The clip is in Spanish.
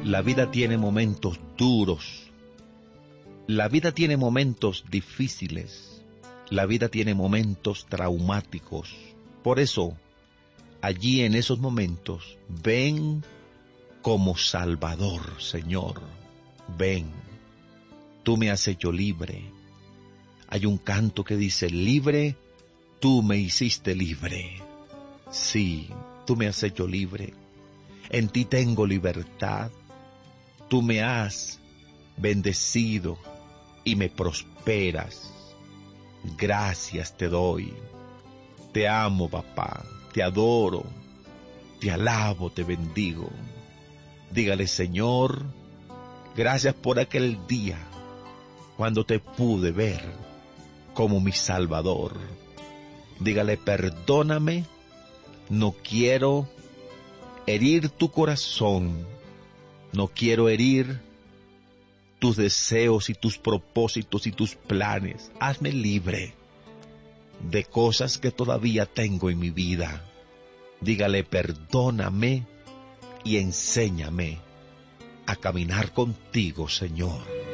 La vida tiene momentos duros. La vida tiene momentos difíciles. La vida tiene momentos traumáticos. Por eso, allí en esos momentos, ven como Salvador, Señor. Ven, tú me has hecho libre. Hay un canto que dice, libre, tú me hiciste libre. Sí, tú me has hecho libre. En ti tengo libertad. Tú me has bendecido y me prosperas. Gracias te doy. Te amo, papá. Te adoro. Te alabo, te bendigo. Dígale, Señor, gracias por aquel día cuando te pude ver como mi Salvador. Dígale, perdóname, no quiero herir tu corazón, no quiero herir tus deseos y tus propósitos y tus planes. Hazme libre de cosas que todavía tengo en mi vida. Dígale, perdóname y enséñame a caminar contigo, Señor.